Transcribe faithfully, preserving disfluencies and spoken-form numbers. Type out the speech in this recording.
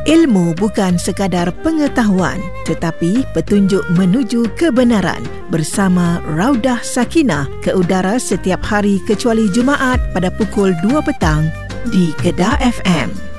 Ilmu bukan sekadar pengetahuan, tetapi petunjuk menuju kebenaran. Bersama Raudah Sakinah ke udara setiap hari kecuali Jumaat pada pukul dua petang di Kedah F M.